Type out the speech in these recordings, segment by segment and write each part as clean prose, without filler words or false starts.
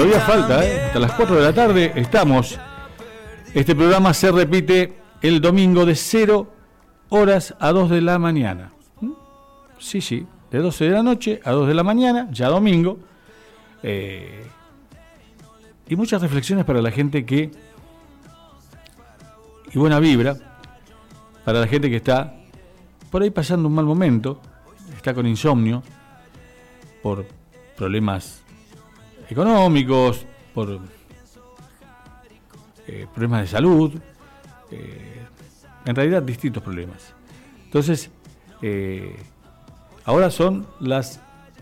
todavía falta, hasta las 4 de la tarde estamos. Este programa se repite el domingo de 0 horas a 2 de la mañana. Sí, de 12 de la noche a 2 de la mañana, ya domingo. Y muchas reflexiones para la gente y buena vibra, para la gente que está por ahí pasando un mal momento, está con insomnio, por problemas económicos, por problemas de salud, en realidad distintos problemas. Entonces, ahora son las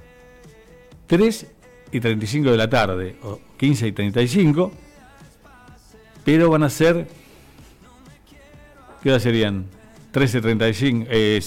3:35 de la tarde, o 15:35, pero van a ser, ¿qué hora serían? 13:35,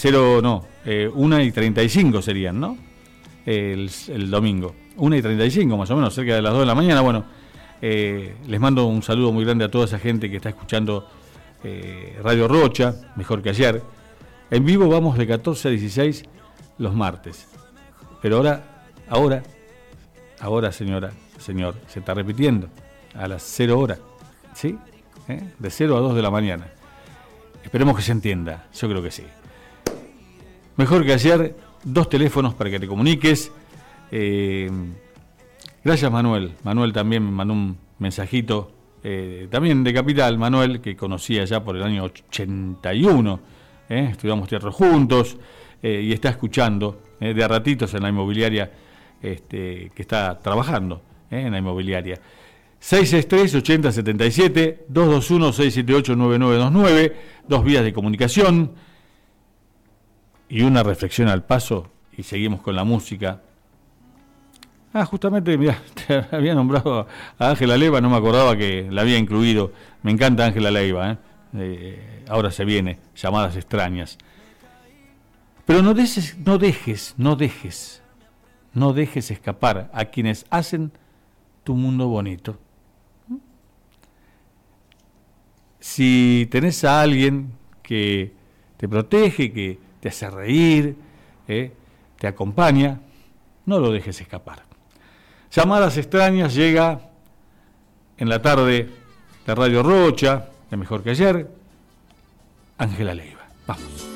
1:35 serían, ¿no? El domingo, 1:35 más o menos, cerca de las 2 de la mañana. Bueno, les mando un saludo muy grande a toda esa gente que está escuchando Radio Rocha, mejor que ayer. En vivo vamos de 14 a 16 los martes. Pero ahora señora, señor, se está repitiendo a las 0 horas, ¿sí? De 0 a 2 de la mañana. Esperemos que se entienda, yo creo que sí. Mejor que ayer, 2 teléfonos para que te comuniques. Gracias, Manuel. Manuel también me mandó un mensajito, también de Capital, Manuel, que conocía ya por el año 81. Estudiamos teatro juntos y está escuchando de a ratitos en la inmobiliaria que está trabajando en la inmobiliaria. 663-8077, 221-678-9929, 2 vías de comunicación y una reflexión al paso, y seguimos con la música. Justamente, mirá, te había nombrado a Ángela Leiva, no me acordaba que la había incluido. Me encanta Ángela Leiva, ahora se viene, Llamadas extrañas. Pero no dejes escapar a quienes hacen tu mundo bonito. Si tenés a alguien que te protege, que te hace reír, te acompaña, no lo dejes escapar. Llamadas extrañas llega en la tarde de Radio Rocha, de Mejor que Ayer, Ángela Leiva. Vamos.